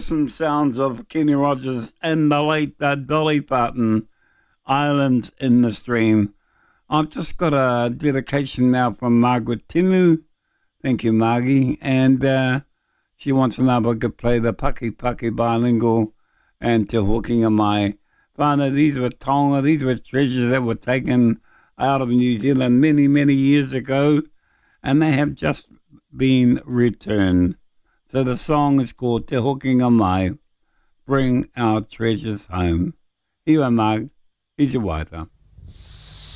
awesome sounds of Kenny Rogers and the late Dolly Parton, Islands in the Stream. I've just got a dedication now from Margaret Tinu. Thank you, Margie. And she wants to know if I could play the Paki Paki bilingual and Te Hokinga Mai. Whānau, these were tonga, these were treasures that were taken out of New Zealand many, many years ago, and they have just been returned. So the song is called Te Hokinga Mai, Bring Our Treasures Home. Iwa Mag, here's your waiter.